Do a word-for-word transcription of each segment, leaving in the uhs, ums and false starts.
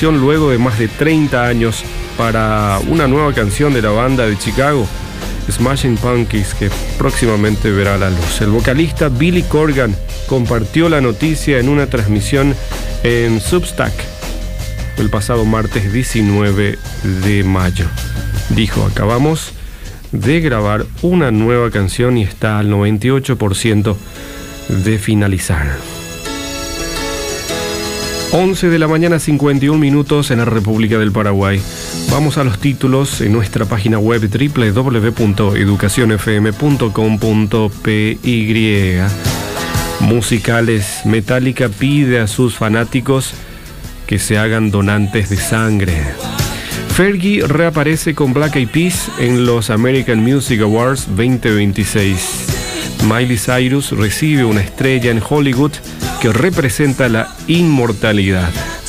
grabación luego de más de treinta años para una nueva canción de la banda de Chicago, Smashing Pumpkins, que próximamente verá la luz. El vocalista Billy Corgan compartió la noticia en una transmisión en Substack el pasado martes diecinueve de mayo. Dijo: acabamos de grabar una nueva canción y está al noventa y ocho por ciento de finalizar. once de la mañana, cincuenta y un minutos en la República del Paraguay. Vamos a los títulos en nuestra página web doble u doble u doble u punto educación f m punto com punto p y. Musicales. Metallica pide a sus fanáticos que se hagan donantes de sangre. Fergie reaparece con Black Eyed Peas en los American Music Awards veinte veintiséis. Miley Cyrus recibe una estrella en Hollywood que representa la inmortalidad.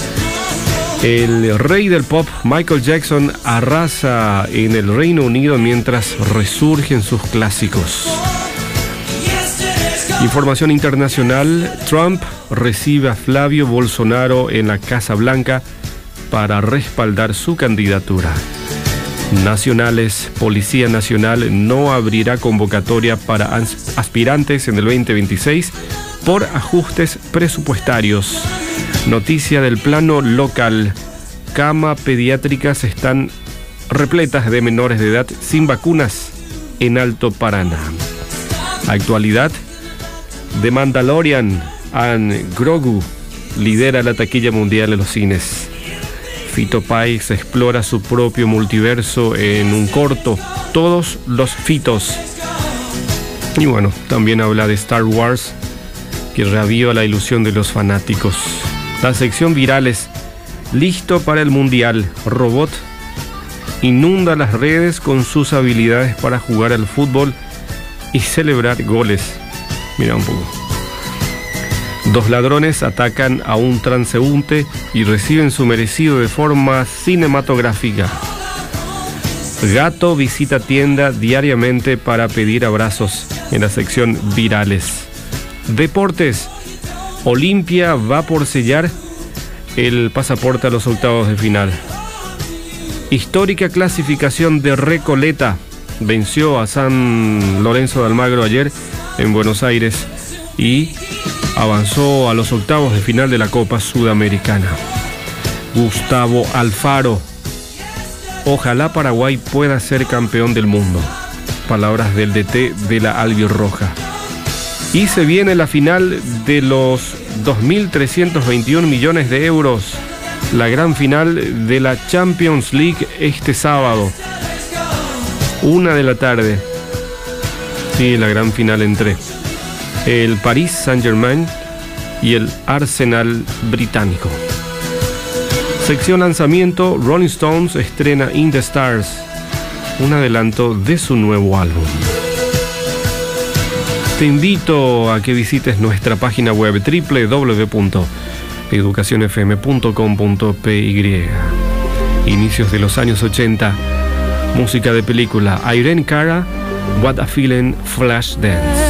El rey del pop, Michael Jackson, arrasa en el Reino Unido mientras resurgen sus clásicos. Información internacional. Trump recibe a Flavio Bolsonaro en la Casa Blanca para respaldar su candidatura. Nacionales. Policía Nacional no abrirá convocatoria para aspirantes en el veinte veintiséis por ajustes presupuestarios. Noticia del plano local. Camas pediátricas están repletas de menores de edad sin vacunas en Alto Paraná. Actualidad. The Mandalorian and Grogu lidera la taquilla mundial en los cines. Fito Páez explora su propio multiverso en un corto, Todos los Fitos. Y bueno, también habla de Star Wars, que reaviva la ilusión de los fanáticos. La sección virales. Listo para el mundial. Robot inunda las redes con sus habilidades para jugar al fútbol y celebrar goles. Mira un poco. Dos ladrones atacan a un transeúnte y reciben su merecido de forma cinematográfica. Gato visita tienda diariamente para pedir abrazos en la sección virales. Deportes. Olimpia va por sellar el pasaporte a los octavos de final. Histórica clasificación de Recoleta. Venció a San Lorenzo de Almagro ayer en Buenos Aires y avanzó a los octavos de final de la Copa Sudamericana. Gustavo Alfaro. Ojalá Paraguay pueda ser campeón del mundo. Palabras del D T de la albirroja. Y se viene la final de los dos mil trescientos veintiún millones de euros. La gran final de la Champions League este sábado. Una de la tarde. Sí, la gran final entre el Paris Saint-Germain y el Arsenal británico. Sección lanzamiento. Rolling Stones estrena In the Stars, un adelanto de su nuevo álbum. Te invito a que visites nuestra página web doble u doble u doble u punto educación f m punto com punto p y. Inicios de los años ochenta. Música de película. Irene Cara, What a Feeling, Flashdance.